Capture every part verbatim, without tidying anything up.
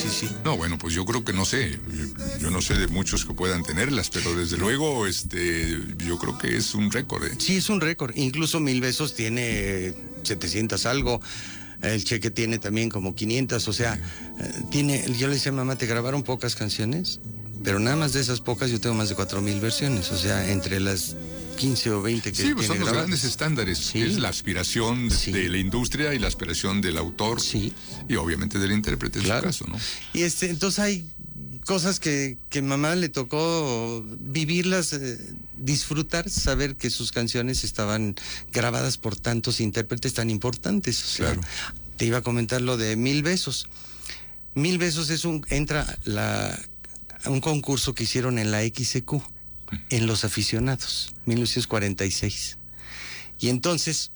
sí, sí. No, bueno, pues yo creo que no sé, yo, yo no sé de muchos que puedan tenerlas, pero desde luego, este, yo creo que es un récord, ¿eh? Sí, es un récord. Incluso Mil Besos tiene setecientos algo. El Cheque tiene también como quinientas, o sea, eh, tiene, yo le decía a mamá, te grabaron pocas canciones, pero nada más de esas pocas yo tengo más de cuatro mil versiones, o sea, entre las quince o veinte que sí, pues tiene son los grabadas. grandes estándares, Sí. es la aspiración de, Sí. de la industria y la aspiración del autor, Sí. y obviamente del intérprete en Claro. su caso, ¿no? Y este, entonces hay cosas que, que mamá le tocó vivirlas, eh, disfrutar, saber que sus canciones estaban grabadas por tantos intérpretes tan importantes. O sea, Claro. te iba a comentar lo de Mil Besos. Mil Besos es un, entra la, a un concurso que hicieron en la X C Q, en Los Aficionados, mil novecientos cuarenta y seis. Y entonces,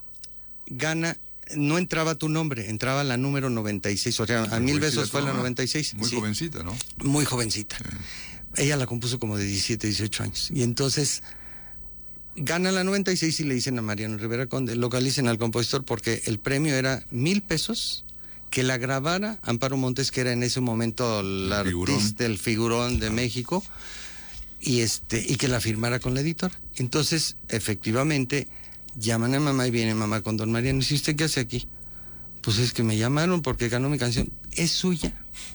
gana, no entraba tu nombre, entraba la número noventa y seis, o sea, a Muy Mil jovencita Besos fue tu la mamá. noventa y seis. Muy sí, jovencita, ¿no? muy jovencita. Ella la compuso como de diecisiete, dieciocho años. Y entonces gana la noventa y seis y le dicen a Mariano Rivera Conde, localicen al compositor porque el premio era mil pesos, que la grabara Amparo Montes, que era en ese momento la El figurón. artista, el figurón de México, y este, y que la firmara con la editora. Entonces, efectivamente, llaman a mamá y viene mamá con don Mariano. ¿Y si usted qué hace aquí? Pues es que me llamaron porque ganó mi canción. Es suya.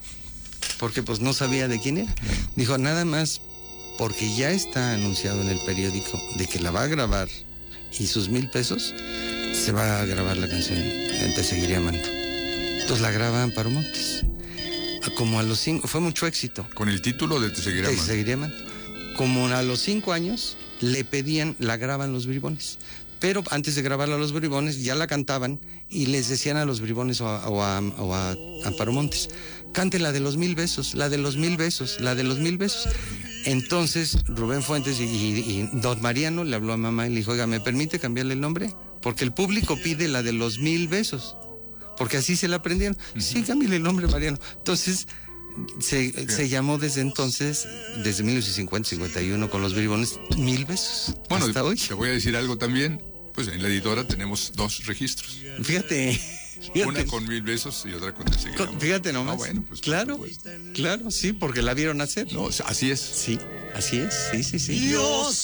Porque pues no sabía de quién era. Dijo, nada más porque ya está anunciado en el periódico de que la va a grabar y sus mil pesos, se va a grabar la canción Te Seguiré Amando. Entonces la graba Amparo Montes. Como a los cinco, fue mucho éxito. Con el título de Te Seguiré Te Amando. Seguiré Amando. Como a los cinco años le pedían, la graban los bribones. Pero antes de grabarla a los bribones, ya la cantaban y les decían a los bribones o a, o a, o a Amparo Montes, cante la de los mil besos, la de los mil besos, la de los mil besos. Entonces Rubén Fuentes y, y, y don Mariano le habló a mamá y le dijo, oiga, ¿me permite cambiarle el nombre? Porque el público pide la de los mil besos, porque así se la aprendieron. Uh-huh. Sí, cámbiale el nombre, Mariano. Entonces se, se llamó desde entonces, desde mil novecientos cincuenta, cincuenta y uno con los bribones, Mil Besos. Bueno, hasta hoy. Te voy a decir algo también, pues en la editora tenemos dos registros. Fíjate. Fíjate. Una con Mil Besos y otra con Te Seguiré Amando. Fíjate nomás. Ah, bueno, pues, claro, pues, claro, sí, porque la vieron hacer. no, así es. Sí, así es, sí, sí, sí. Dios